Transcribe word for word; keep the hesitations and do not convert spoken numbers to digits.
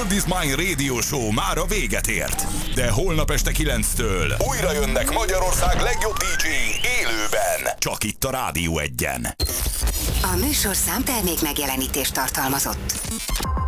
Sound is Mine Radio Show már a véget ért. De holnap este kilenctől újra jönnek Magyarország legjobb dé dzséi élőben. Csak itt a Rádió Egyen. A műsor számtermék megjelenítést tartalmazott.